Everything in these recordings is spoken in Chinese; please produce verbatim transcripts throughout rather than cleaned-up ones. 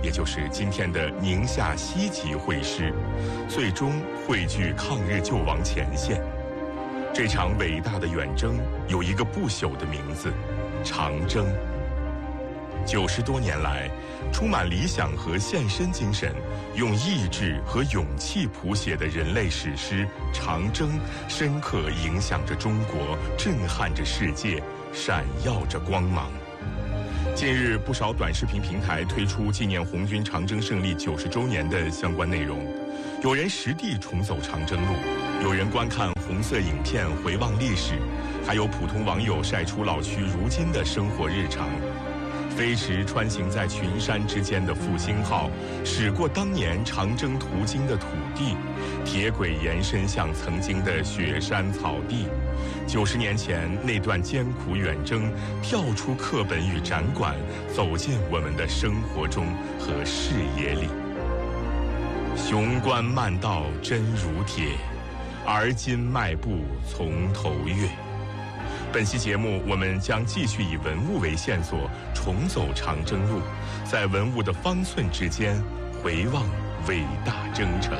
也就是今天的宁夏西级会师，最终汇聚抗日救亡前线。这场伟大的远征有一个不朽的名字——长征。九十多年来，充满理想和献身精神，用意志和勇气谱写的人类史诗《长征》，深刻影响着中国，震撼着世界，闪耀着光芒。近日，不少短视频平台推出纪念红军长征胜利九十周年的相关内容，有人实地重走长征路，有人观看红色影片回望历史，还有普通网友晒出老区如今的生活日常。飞驰穿行在群山之间的复兴号，驶过当年长征途经的土地，铁轨延伸向曾经的雪山草地。九十年前那段艰苦远征，跳出课本与展馆，走进我们的生活中和视野里。雄关漫道真如铁，而今迈步从头越。本期节目，我们将继续以文物为线索，重走长征路，在文物的方寸之间回望伟大征程。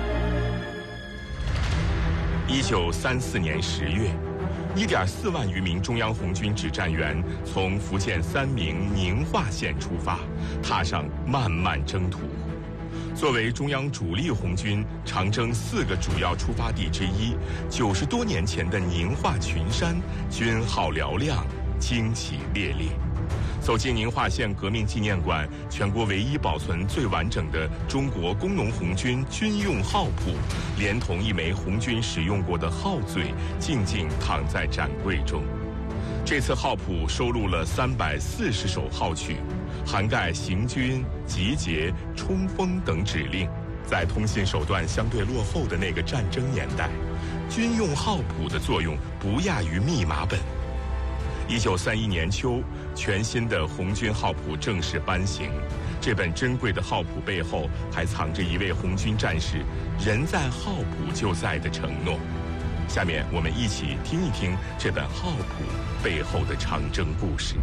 一九三四年十月，一点四万余名中央红军指战员从福建三明宁化县出发，踏上漫漫征途。作为中央主力红军长征四个主要出发地之一，九十多年前的宁化群山，军号嘹亮，旌旗猎猎。走进宁化县革命纪念馆，全国唯一保存最完整的中国工农红军军用号谱，连同一枚红军使用过的号嘴，静静躺在展柜中。这次号谱收录了三百四十首号曲，涵盖行军、集结、冲锋等指令。在通信手段相对落后的那个战争年代，军用号谱的作用不亚于密码本。一九三一年秋，全新的红军号谱正式颁行。这本珍贵的号谱背后，还藏着一位红军战士“人在号谱就在”的承诺。下面我们一起听一听这本号谱背后的长征故事。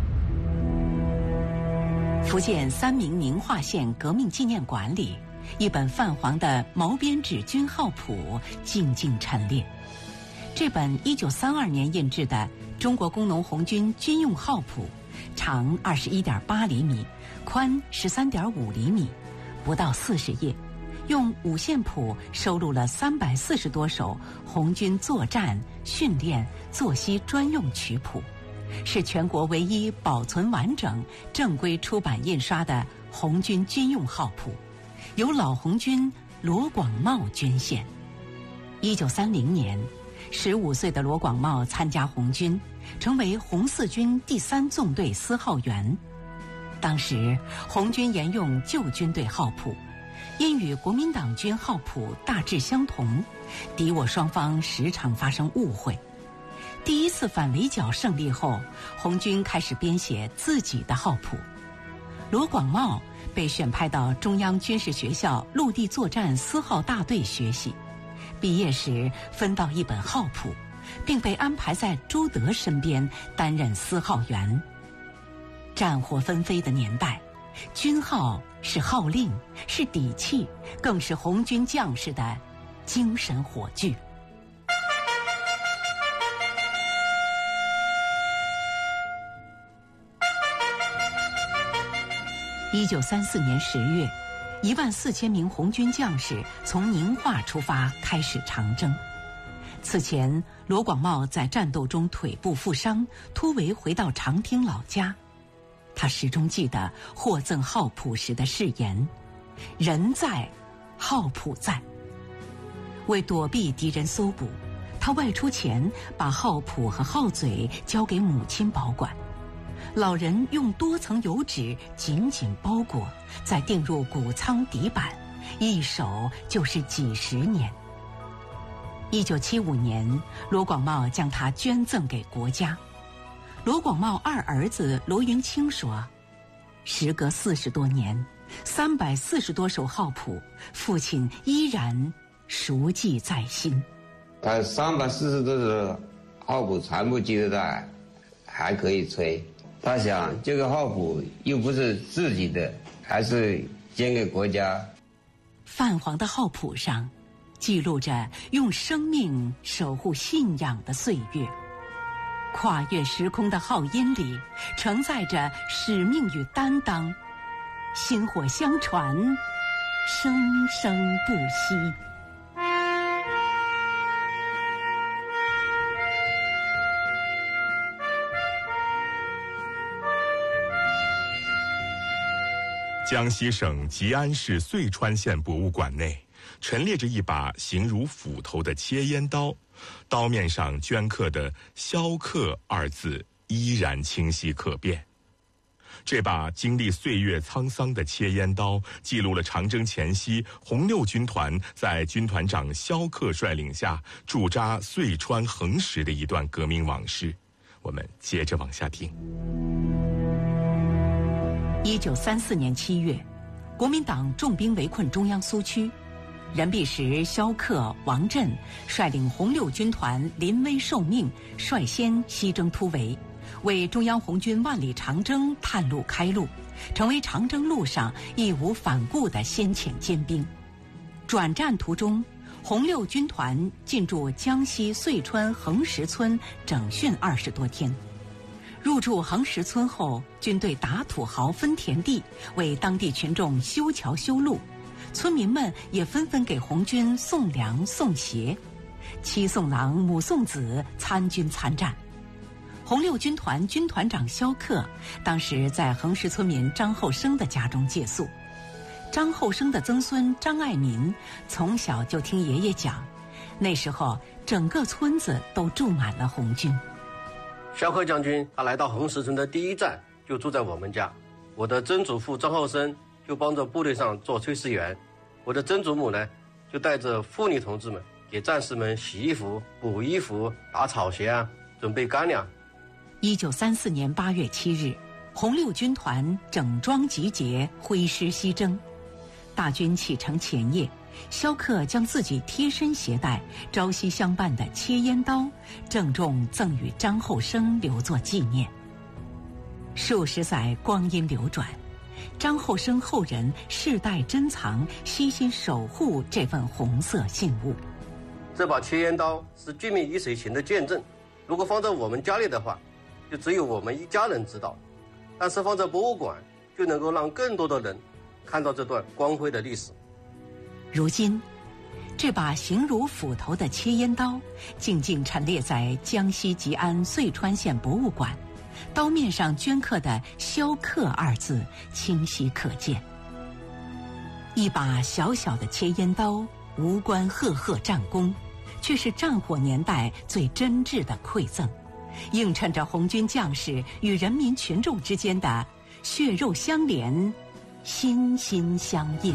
福建三明宁化县革命纪念馆里，一本泛黄的毛边纸军号谱静静陈列。这本一九三二年印制的中国工农红军军用号谱，长二十一点八厘米，宽十三点五厘米，不到四十页。用五线谱收录了三百四十多首红军作战、训练、作息专用曲谱，是全国唯一保存完整、正规出版印刷的红军军用号谱，由老红军罗广茂捐献。一九三零年，十五岁的罗广茂参加红军，成为红四军第三纵队司号员。当时，红军沿用旧军队号谱。因与国民党军号谱大致相同，敌我双方时常发生误会。第一次反围剿胜利后，红军开始编写自己的号谱。罗广茂被选派到中央军事学校陆地作战司号大队学习，毕业时分到一本号谱，并被安排在朱德身边担任司号员。战火纷飞的年代，军号是号令，是底气，更是红军将士的精神火炬。一九三四年十月，一万四千名红军将士从宁化出发，开始长征。此前，罗广茂在战斗中腿部负伤，突围回到长汀老家。他始终记得获赠号谱时的誓言：人在，号谱在。为躲避敌人搜捕，他外出前把号谱和号嘴交给母亲保管。老人用多层油纸紧紧包裹，再钉入谷仓底板，一守就是几十年。一九七五年，罗广茂将它捐赠给国家。罗广茂二儿子罗云清说：“时隔四十多年，三百四十多首号谱，父亲依然熟记在心。 他三百四十多首号谱全部记得在，还可以吹。他想这个号谱又不是自己的， 还是捐给国家。 泛黄的号谱上，记录着用生命守护信仰的岁月。跨越时空的号音里，承载着使命与担当，薪火相传，生生不息。 江西省吉安市遂川县博物馆内陈列着一把形如斧头的切烟刀，刀面上镌刻的“萧克”二字依然清晰可辨。这把经历岁月沧桑的切烟刀，记录了长征前夕红六军团在军团长萧克率领下驻扎遂川横石的一段革命往事。我们接着往下听。 一九三四年七月，国民党重兵围困中央苏区，任弼时、萧克、王震率领红六军团临危受命，率先西征突围，为中央红军万里长征探路开路，成为长征路上义无反顾的先遣尖兵。转战途中，红六军团进驻江西遂川横石村整训二十多天。入驻横石村后，军队打土豪分田地，为当地群众修桥修路，村民们也纷纷给红军送粮送鞋，七送郎母送子参军参战。红六军团军团长萧克当时在横石村民张后生的家中借宿。张后生的曾孙张爱民从小就听爷爷讲，那时候整个村子都住满了红军。 萧克将军他来到横石村的第一站就住在我们家，我的曾祖父张后生就帮着部队上做炊事员，我的曾祖母呢就带着妇女同志们给战士们洗衣服、补衣服、打草鞋啊，准备干粮。 一九三四年八月七日，红六军团整装集结，挥师西征。大军启程前夜，萧克将自己贴身携带、朝夕相伴的切烟刀郑重赠与张后生，留作纪念。数十载光阴流转，张后生后人世代珍藏、悉心守护这份红色信物。 这把切烟刀是军民鱼水情的见证，如果放在我们家里的话，就只有我们一家人知道，但是放在博物馆，就能够让更多的人看到这段光辉的历史。 如今，这把形如斧头的切烟刀静静陈列在江西吉安遂川县博物馆，刀面上镌刻的“萧克”二字清晰可见。一把小小的切烟刀，无关赫赫战功，却是战火年代最真挚的馈赠，映衬着红军将士与人民群众之间的血肉相连、心心相印。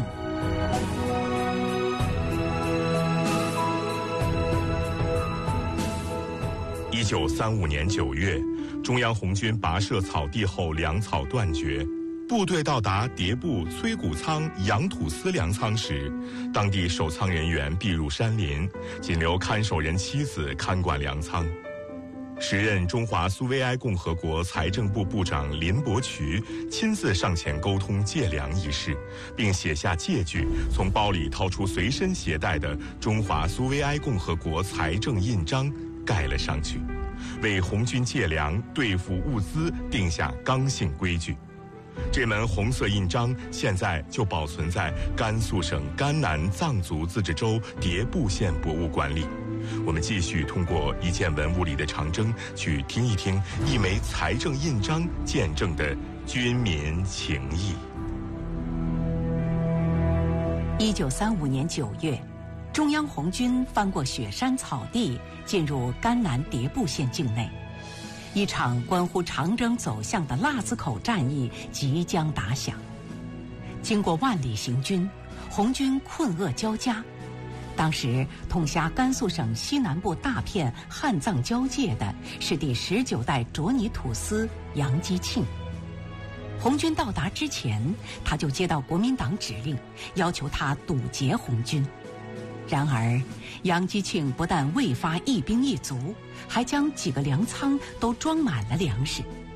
一九三五年九月，中央红军跋涉草地后，粮草断绝，部队到达迭部崔谷仓养土司粮仓时，当地守仓人员避入山林，仅留看守人妻子看管粮仓。时任中华苏维埃共和国财政部部长林伯渠亲自上前沟通借粮一事，并写下借据，从包里掏出随身携带的中华苏维埃共和国财政印章盖了上去，为红军借粮对付物资定下刚性规矩。这门红色印章现在就保存在甘肃省甘南藏族自治州迭部县博物馆里。我们继续通过一件文物里的长征，去听一听一枚财政印章见证的军民情谊。 一九三五年九月，中央红军翻过雪山草地，进入甘南迭部县境内。一场关乎长征走向的腊子口战役即将打响。经过万里行军，红军困厄交加。当时统辖甘肃省西南部大片汉藏交界的是第十九代卓尼土司杨基庆。红军到达之前，他就接到国民党指令，要求他堵截红军。然而杨基庆不但未发一兵一卒，还将几个粮仓都装满了粮食。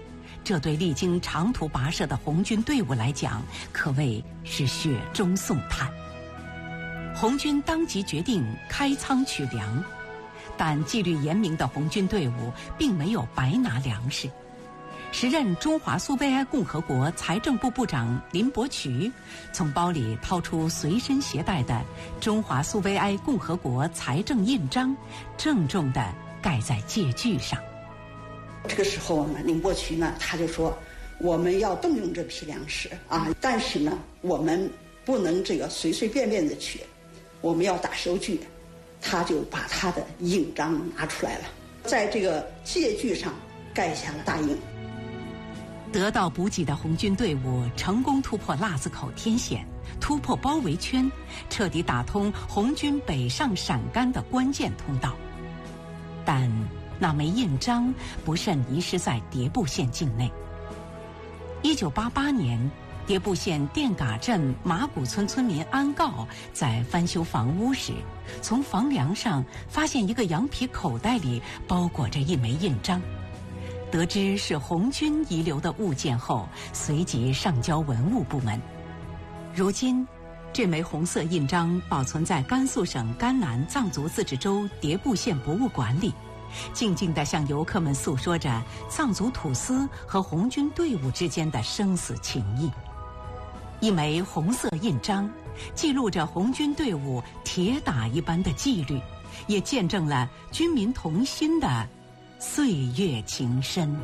这对历经长途跋涉的红军队伍来讲，可谓是雪中送炭。红军当即决定开仓取粮，但纪律严明的红军队伍并没有白拿粮食。时任中华苏维埃共和国财政部部长林伯渠从包里掏出随身携带的中华苏维埃共和国财政印章，郑重地盖在借据上。 这个时候呢，林伯渠呢他就说，我们要动用这批粮食啊，但是呢，我们不能这个随随便便的取，我们要打收据。他就把他的印章拿出来了，在这个借据上盖下了大印。 得到补给的红军队伍成功突破腊子口天险，突破包围圈，彻底打通红军北上陕甘的关键通道。但那枚印章不慎遗失在迭部县境内。一九八八年，迭部县店嘎镇马古村村民安告在翻修房屋时，从房梁上发现一个羊皮口袋里包裹着一枚印章。得知是红军遗留的物件后，随即上交文物部门。如今，这枚红色印章保存在甘肃省甘南藏族自治州迭部县博物馆里，静静地向游客们诉说着藏族土司和红军队伍之间的生死情谊。一枚红色印章，记录着红军队伍铁打一般的纪律，也见证了军民同心的岁月情深。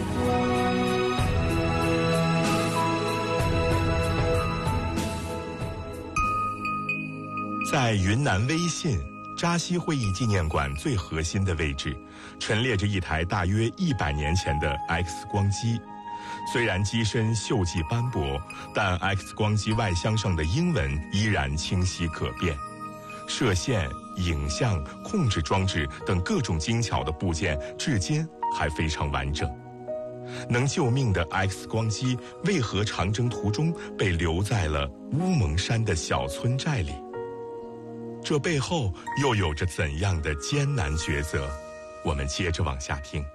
在云南威信扎西会议纪念馆最核心的位置，陈列着一台大约一百年前的 X 光机。虽然机身锈迹斑驳，但 X 光机外箱上的英文依然清晰可辨。射线、影像、控制装置等各种精巧的部件至今还非常完整。能救命的 X 光机为何长征途中被留在了乌蒙山的小村寨里？这背后又有着怎样的艰难抉择？我们接着往下听。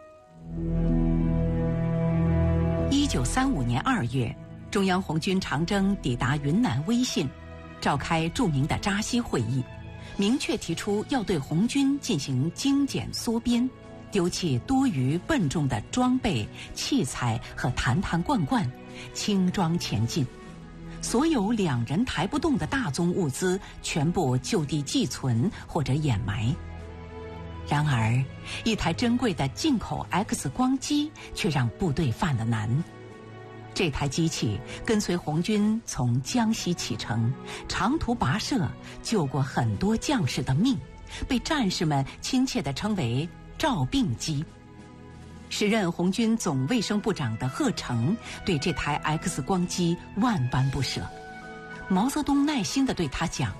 一九三五年二月，中央红军长征抵达云南威信，召开著名的扎西会议，明确提出要对红军进行精简缩编，丢弃多余笨重的装备、器材和坛坛罐罐，轻装前进。所有两人抬不动的大宗物资全部就地寄存或者掩埋。然而，一台珍贵的进口 X 光机却让部队犯了难。这台机器跟随红军从江西启程，长途跋涉，救过很多将士的命，被战士们亲切地称为照病机。时任红军总卫生部长的贺成对这台 X 光机万般不舍。毛泽东耐心地对他讲，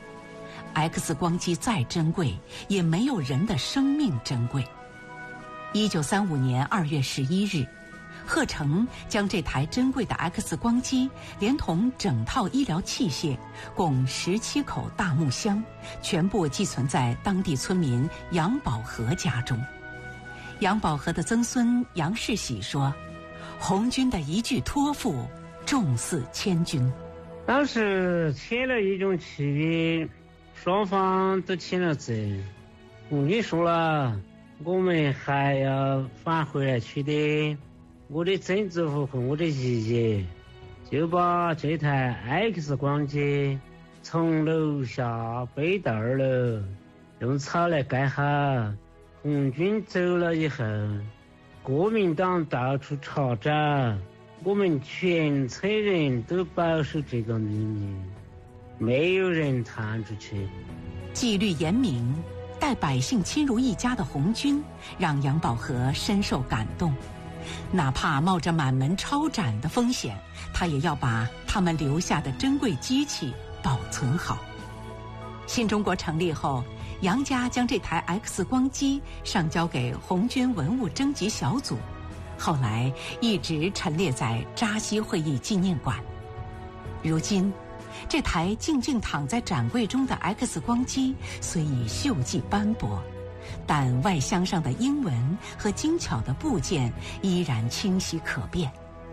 X 光机再珍贵，也没有人的生命珍贵。一九三五年二月十一日，贺成将这台珍贵的 X 光机连同整套医疗器械，共十七口大木箱，全部寄存在当地村民杨宝和家中。杨宝和的曾孙杨世喜说，红军的一句托付，重似千钧。 当时签了一种契约，双方都签了字。我跟你说了，我们还要返回来取得我的曾祖父和我的爷爷，就把这台 X 光机从楼下背到二楼，用草来盖好。红军走了以后，国民党到处查找，我们全村人都保守这个秘密，没有人探出去。 纪律严明，待百姓亲如一家的红军，让杨宝和深受感动。哪怕冒着满门抄斩的风险，他也要把他们留下的珍贵机器保存好。新中国成立后，杨家将这台 X 光机上交给红军文物征集小组，后来一直陈列在扎西会议纪念馆。如今，这台静静躺在展柜中的 X 光机虽已锈迹斑驳，但外箱上的英文和精巧的部件依然清晰可辨。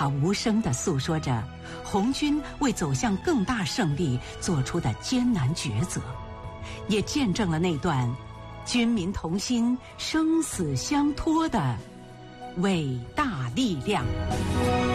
它无声地诉说着红军为走向更大胜利做出的艰难抉择，也见证了那段军民同心、生死相托的伟大力量。